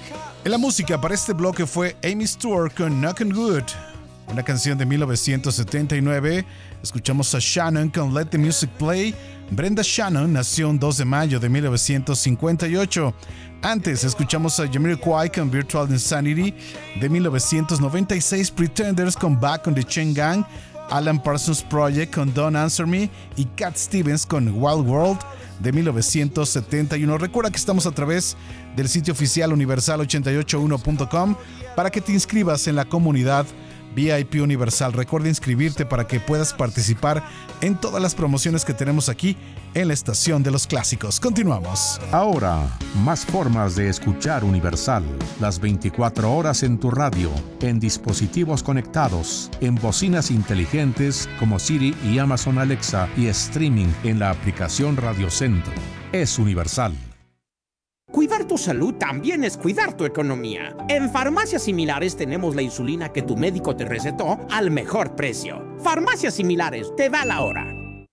En la música para este bloque fue Amy Stewart con Knockin' Good, una canción de 1979. Escuchamos a Shannon con Let the Music Play. Brenda Shannon nació un 2 de mayo de 1958. Antes escuchamos a Jamiroquai con Virtual Insanity de 1996, Pretenders con Back on the Chain Gang, Alan Parsons Project con Don't Answer Me y Cat Stevens con Wild World de 1971. Recuerda que estamos a través del sitio oficial universal881.com para que te inscribas en la comunidad VIP Universal. Recuerda inscribirte para que puedas participar en todas las promociones que tenemos aquí en la estación de los clásicos. Continuamos. Ahora, más formas de escuchar Universal. Las 24 horas en tu radio, en dispositivos conectados, en bocinas inteligentes como Siri y Amazon Alexa y streaming en la aplicación Radio Centro. Es Universal. Cuidar tu salud también es cuidar tu economía. En Farmacias Similares tenemos la insulina que tu médico te recetó al mejor precio. Farmacias Similares, te da la hora.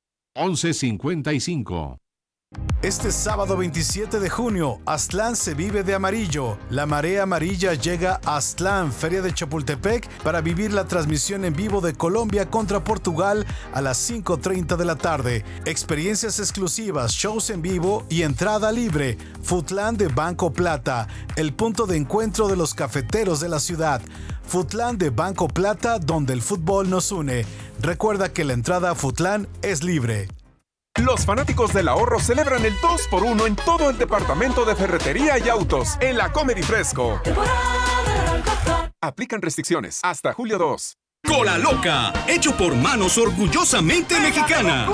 11:55. Este sábado 27 de junio, Aztlán se vive de amarillo. La marea amarilla llega a Aztlán, Feria de Chapultepec, para vivir la transmisión en vivo de Colombia contra Portugal a las 5:30 de la tarde. Experiencias exclusivas, shows en vivo y entrada libre. Futlán de Banco Plata, el punto de encuentro de los cafeteros de la ciudad. Futlán de Banco Plata, donde el fútbol nos une. Recuerda que la entrada a Futlán es libre. Los fanáticos del ahorro celebran el 2x1 en todo el departamento de ferretería y autos en la Comedy Fresco. Aplican restricciones hasta julio 2. Cola Loca, hecho por manos orgullosamente mexicanas.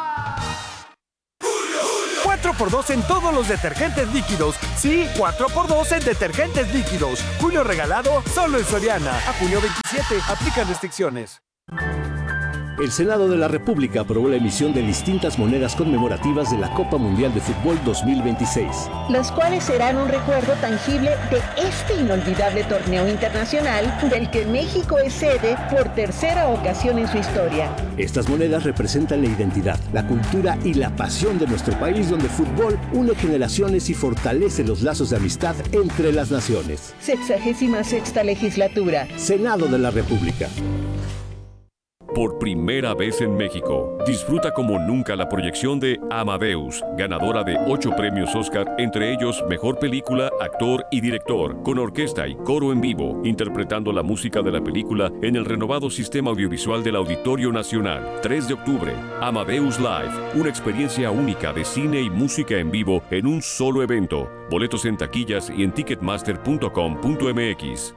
4x2 en todos los detergentes líquidos. Sí, 4x2 en detergentes líquidos. Julio regalado solo en Soriana. A junio 27, aplican restricciones. El Senado de la República aprobó la emisión de distintas monedas conmemorativas de la Copa Mundial de Fútbol 2026. Las cuales serán un recuerdo tangible de este inolvidable torneo internacional del que México es sede por tercera ocasión en su historia. Estas monedas representan la identidad, la cultura y la pasión de nuestro país, donde el fútbol une generaciones y fortalece los lazos de amistad entre las naciones. 66ª legislatura. Senado de la República. Por primera vez en México, disfruta como nunca la proyección de Amadeus, ganadora de 8 premios Oscar, entre ellos Mejor Película, Actor y Director, con orquesta y coro en vivo, interpretando la música de la película en el renovado sistema audiovisual del Auditorio Nacional. 3 de octubre, Amadeus Live, una experiencia única de cine y música en vivo en un solo evento. Boletos en taquillas y en ticketmaster.com.mx.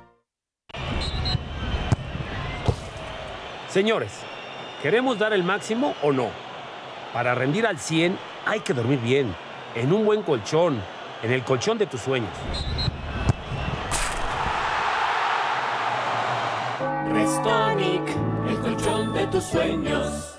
Señores, ¿queremos dar el máximo o no? Para rendir al 100 hay que dormir bien, en un buen colchón, en el colchón de tus sueños. Restonic, el colchón de tus sueños.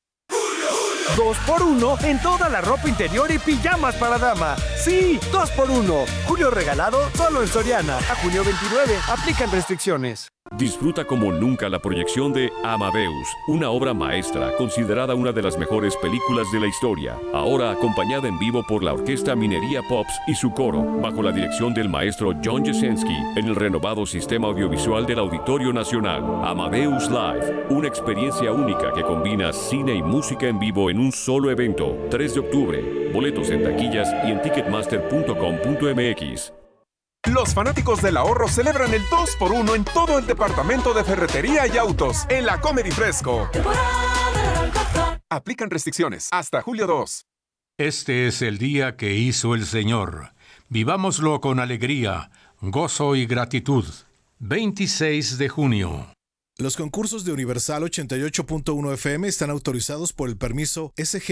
2x1 en toda la ropa interior y pijamas para dama. Sí, 2x1. Julio regalado solo en Soriana. A junio 29, aplican restricciones. Disfruta como nunca la proyección de Amadeus, una obra maestra considerada una de las mejores películas de la historia, ahora acompañada en vivo por la Orquesta Minería Pops y su coro, bajo la dirección del maestro John Jasinski, en el renovado sistema audiovisual del Auditorio Nacional. Amadeus Live, una experiencia única que combina cine y música en vivo en un solo evento. 3 de octubre, boletos en taquillas y en ticketmaster.com.mx. Los fanáticos del ahorro celebran el 2x1 en todo el departamento de ferretería y autos en la Comedy Fresco. Aplican restricciones hasta julio 2. Este es el día que hizo el Señor. Vivámoslo con alegría, gozo y gratitud. 26 de junio. Los concursos de Universal 88.1 FM están autorizados por el permiso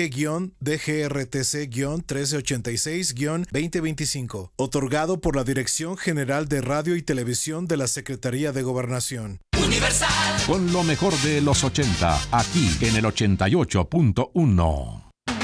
SG-DGRTC-1386-2025, otorgado por la Dirección General de Radio y Televisión de la Secretaría de Gobernación. Universal. Con lo mejor de los 80, aquí en el 88.1.